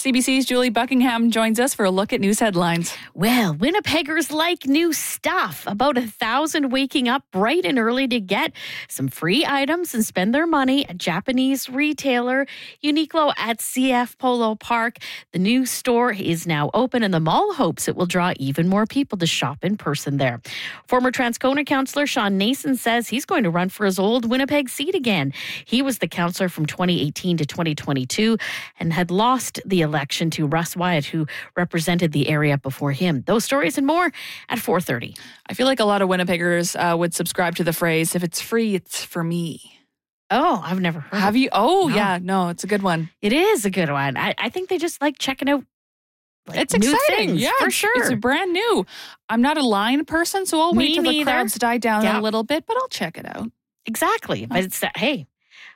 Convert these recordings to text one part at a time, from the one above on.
CBC's Julie Buckingham joins us for a look at news headlines. Well, Winnipeggers like new stuff. About 1,000 waking up bright and early to get some free items and spend their money at Japanese retailer Uniqlo at CF Polo Park. The new store is now open and the mall hopes it will draw even more people to shop in person there. Former Transcona councillor Sean Nason says he's going to run for his old Winnipeg seat again. He was the councillor from 2018 to 2022 and had lost the election to Russ Wyatt, who represented the area before him. Those stories and more at 4:30. I feel like a lot of Winnipeggers would subscribe to the phrase, if it's free, it's for me. Oh, I've never heard Have it. you? Oh, No. yeah. No, it's a good one. It is a good one. I think they just like checking out It's new exciting. things, Yeah, for sure. It's brand new. I'm not a line person, so I'll Me wait till the neither. crowds die down Yeah. a little bit, but I'll check it out. Exactly. But it's hey,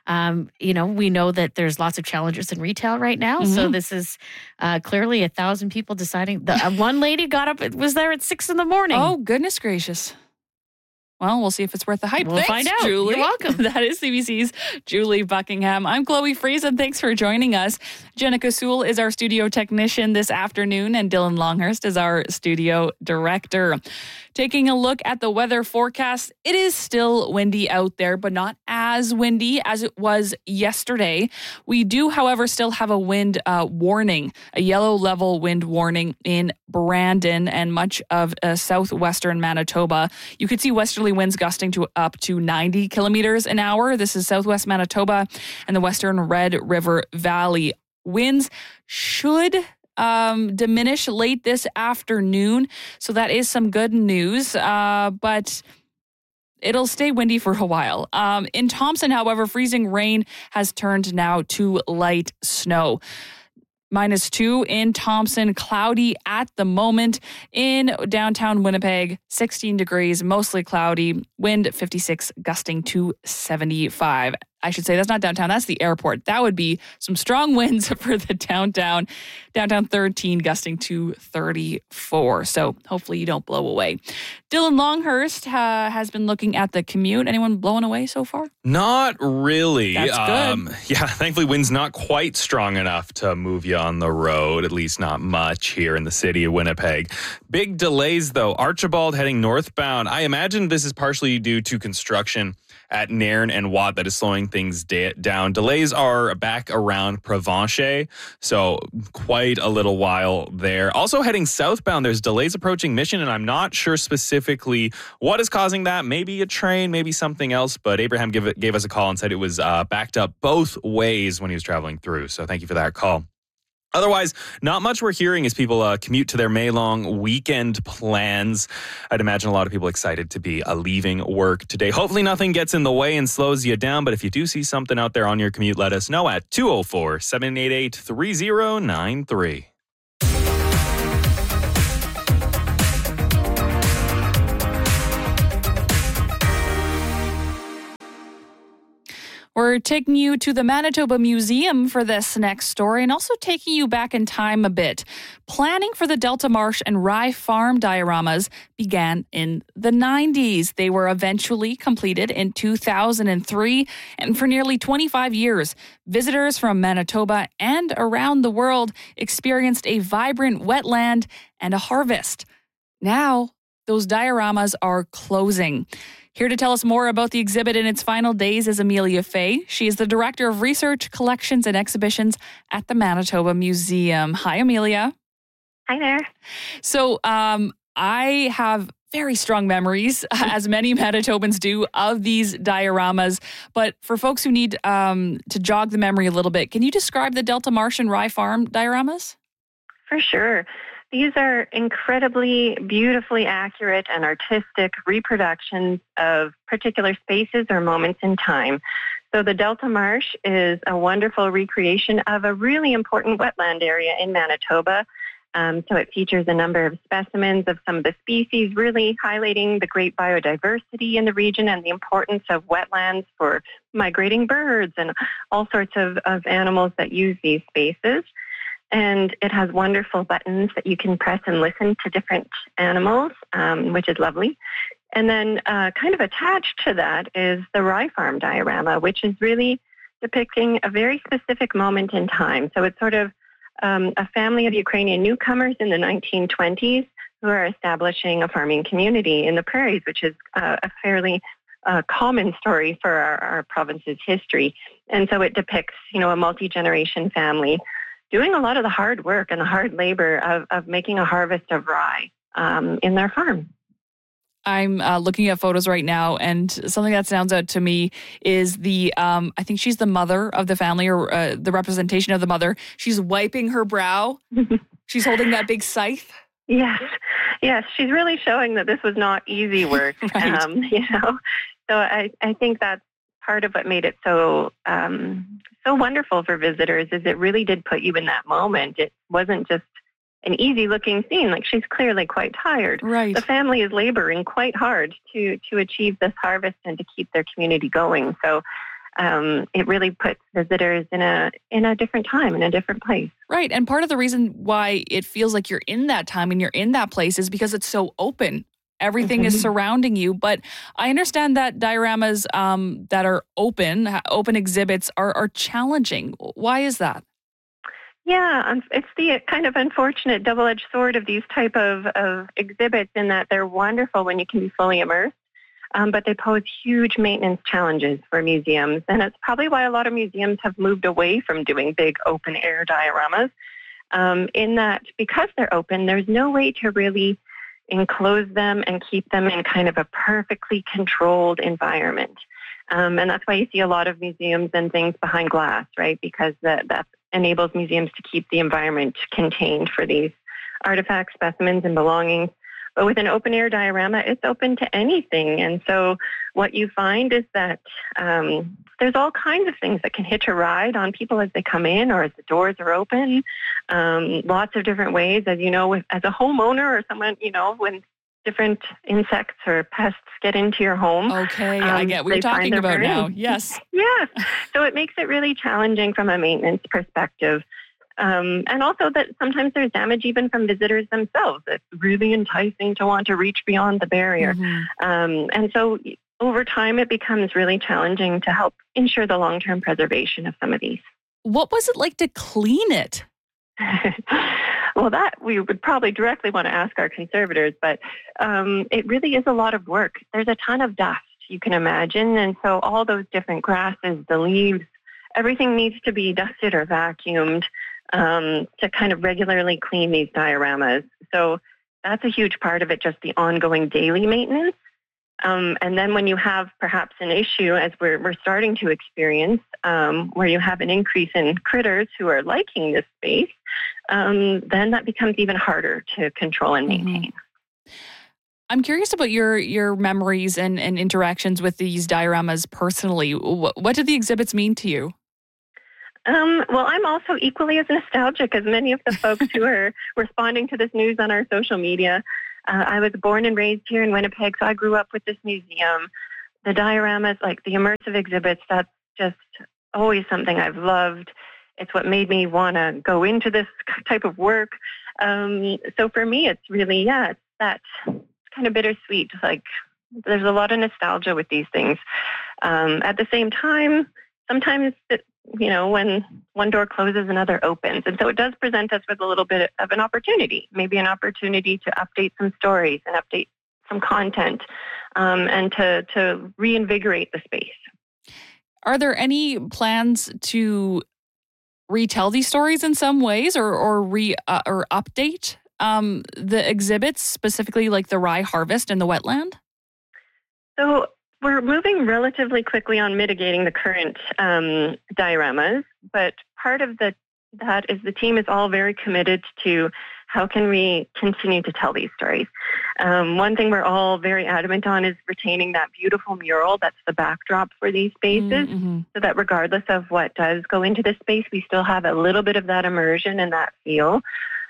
we know that there's lots of challenges in retail right now. So this is clearly 1,000 people deciding. One lady got up, was there at 6 a.m. Oh, goodness gracious. Well, we'll see if it's worth the hype. We'll Thanks, find out. Julie. You're welcome. That is CBC's Julie Buckingham. I'm Chloe Friesen. Thanks for joining us. Jenica Sewell is our studio technician this afternoon, and Dylan Longhurst is our studio director. Taking a look at the weather forecast, it is still windy out there, but not as windy as it was yesterday. We do, however, still have a wind warning, a yellow level wind warning in Brandon and much of southwestern Manitoba. You could see westerly winds gusting to up to 90 kilometers an hour. This is southwest Manitoba and the western Red River Valley. Winds should diminish late this afternoon. So that is some good news, but it'll stay windy for a while. In Thompson, however, freezing rain has turned now to light snow. -2 in Thompson, cloudy at the moment. In downtown Winnipeg, 16 degrees, mostly cloudy, wind 56, gusting to 75. I should say that's not downtown, that's the airport. That would be some strong winds for the downtown. Downtown 13, gusting to 34. So hopefully you don't blow away. Dylan Longhurst has been looking at the commute. Anyone blowing away so far? Not really. That's good. Yeah, thankfully wind's not quite strong enough to move you on the road, at least not much here in the city of Winnipeg. Big delays though. Archibald heading northbound. I imagine this is partially due to construction at Nairn and Watt that is slowing things down. Delays are back around Provencher, so quite a little while there. Also heading southbound, there's delays approaching Mission, and I'm not sure specifically what is causing that. Maybe a train, maybe something else, but Abraham gave us a call and said it was backed up both ways when he was traveling through, so thank you for that call. Otherwise, not much we're hearing as people commute to their May-long weekend plans. I'd imagine a lot of people excited to be leaving work today. Hopefully nothing gets in the way and slows you down, but if you do see something out there on your commute, let us know at 204-788-3093. We're taking you to the Manitoba Museum for this next story and also taking you back in time a bit. Planning for the Delta Marsh and Rye Farm dioramas began in the 90s. They were eventually completed in 2003, and for nearly 25 years, visitors from Manitoba and around the world experienced a vibrant wetland and a harvest. Now, those dioramas are closing. Here to tell us more about the exhibit in its final days is Amelia Fay. She is the Director of Research, Collections, and Exhibitions at the Manitoba Museum. Hi, Amelia. Hi there. So I have very strong memories, as many Manitobans do, of these dioramas. But for folks who need to jog the memory a little bit, can you describe the Delta Marsh and Rye Farm dioramas? For sure. These are incredibly beautifully accurate and artistic reproductions of particular spaces or moments in time. So the Delta Marsh is a wonderful recreation of a really important wetland area in Manitoba. So it features a number of specimens of some of the species, really highlighting the great biodiversity in the region and the importance of wetlands for migrating birds and all sorts of animals that use these spaces. And it has wonderful buttons that you can press and listen to different animals, which is lovely. And then kind of attached to that is the Rye Farm diorama, which is really depicting a very specific moment in time. So it's sort of a family of Ukrainian newcomers in the 1920s who are establishing a farming community in the prairies, which is a fairly common story for our province's history. And so it depicts, a multi-generation family doing a lot of the hard work and the hard labor of making a harvest of rye in their farm. I'm looking at photos right now, and something that stands out to me is I think she's the mother of the family, or the representation of the mother. She's wiping her brow. She's holding that big scythe. Yes. She's really showing that this was not easy work. Right. So I think that's part of what made it so wonderful for visitors, is it really did put you in that moment. It wasn't just an easy looking scene. Like, she's clearly quite tired. Right. The family is laboring quite hard to achieve this harvest and to keep their community going. So it really puts visitors in a different time, in a different place. Right. And part of the reason why it feels like you're in that time and you're in that place is because it's so open. Everything is surrounding you. But I understand that dioramas that are open exhibits are challenging. Why is that? Yeah, it's the kind of unfortunate double-edged sword of these type of exhibits, in that they're wonderful when you can be fully immersed, but they pose huge maintenance challenges for museums. And it's probably why a lot of museums have moved away from doing big open-air dioramas, in that because they're open, there's no way to really enclose them and keep them in kind of a perfectly controlled environment. And that's why you see a lot of museums and things behind glass, right? Because that enables museums to keep the environment contained for these artifacts, specimens, and belongings. But with an open-air diorama, it's open to anything. And so what you find is that there's all kinds of things that can hitch a ride on people as they come in or as the doors are open. Lots of different ways, as you know, as a homeowner or someone, when different insects or pests get into your home. Okay, I get what you're talking about now. Yes. Yeah. So it makes it really challenging from a maintenance perspective. And also that sometimes there's damage even from visitors themselves. It's really enticing to want to reach beyond the barrier. Mm-hmm. And so over time, it becomes really challenging to help ensure the long-term preservation of some of these. What was it like to clean it? Well, that we would probably directly want to ask our conservators, but it really is a lot of work. There's a ton of dust, you can imagine, and so all those different grasses, the leaves, everything needs to be dusted or vacuumed to kind of regularly clean these dioramas. So that's a huge part of it, just the ongoing daily maintenance. And then when you have perhaps an issue, as we're starting to experience, where you have an increase in critters who are liking this space, then that becomes even harder to control and maintain. I'm curious about your memories and interactions with these dioramas personally. What do the exhibits mean to you? Well, I'm also equally as nostalgic as many of the folks who are responding to this news on our social media. I was born and raised here in Winnipeg, so I grew up with this museum. The dioramas, like the immersive exhibits, that's just always something I've loved. It's what made me want to go into this type of work. So for me, it's really, it's that kind of bittersweet. Like, there's a lot of nostalgia with these things. At the same time, sometimes when one door closes, another opens. And so it does present us with a little bit of an opportunity, maybe an opportunity to update some stories and update some content, and to reinvigorate the space. Are there any plans to retell these stories in some ways, or update the exhibits, specifically like the rye harvest and the wetland? So we're moving relatively quickly on mitigating the current dioramas, but part of that is the team is all very committed to how can we continue to tell these stories. One thing we're all very adamant on is retaining that beautiful mural that's the backdrop for these spaces, so that regardless of what does go into this space, we still have a little bit of that immersion and that feel.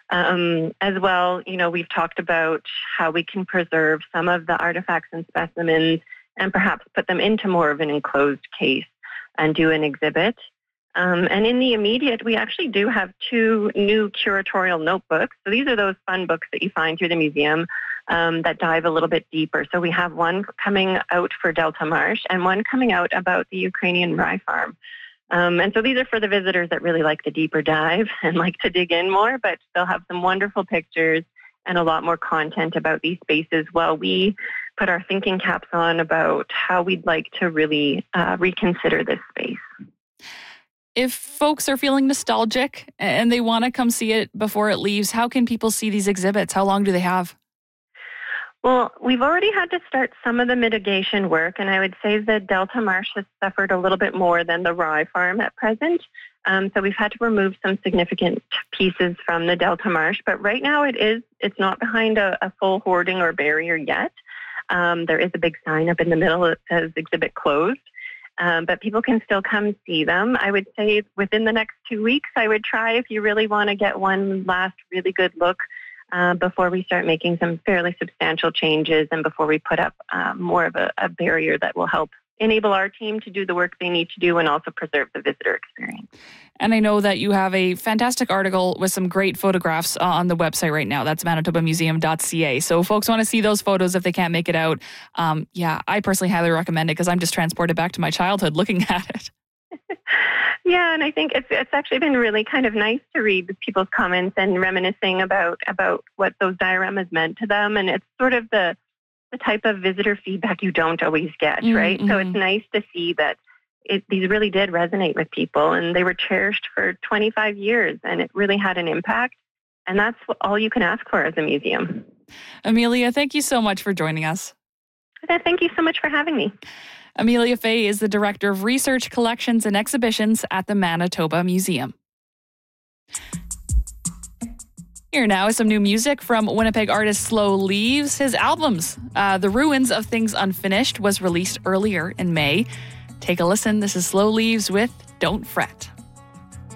As well, we've talked about how we can preserve some of the artifacts and specimens and perhaps put them into more of an enclosed case and do an exhibit. And in the immediate, we actually do have 2 new curatorial notebooks. So these are those fun books that you find through the museum that dive a little bit deeper. So we have one coming out for Delta Marsh and one coming out about the Ukrainian rye farm. And so these are for the visitors that really like the deeper dive and like to dig in more, but they'll have some wonderful pictures and a lot more content about these spaces while we put our thinking caps on about how we'd like to really reconsider this space. If folks are feeling nostalgic and they want to come see it before it leaves, how can people see these exhibits? How long do they have? Well, we've already had to start some of the mitigation work, and I would say the Delta Marsh has suffered a little bit more than the Rye Farm at present. So we've had to remove some significant pieces from the Delta Marsh, but right now it's not behind a full hoarding or barrier yet. There is a big sign up in the middle that says exhibit closed, but people can still come see them. I would say within the next 2 weeks, I would try if you really want to get one last really good look before we start making some fairly substantial changes and before we put up more of a barrier that will help enable our team to do the work they need to do and also preserve the visitor experience. And I know that you have a fantastic article with some great photographs on the website right now. That's manitobamuseum.ca. So if folks want to see those photos if they can't make it out, I personally highly recommend it because I'm just transported back to my childhood looking at it. Yeah, and I think it's actually been really kind of nice to read people's comments and reminiscing about what those dioramas meant to them. And it's sort of the type of visitor feedback you don't always get, right? So it's nice to see that these really did resonate with people and they were cherished for 25 years and it really had an impact. And that's all you can ask for as a museum. Amelia, thank you so much for joining us. Thank you so much for having me. Amelia Fay is the Director of Research, Collections and Exhibitions at the Manitoba Museum. Here now is some new music from Winnipeg artist Slow Leaves. His albums, The Ruins of Things Unfinished, was released earlier in May. Take a listen. This is Slow Leaves with Don't Fret.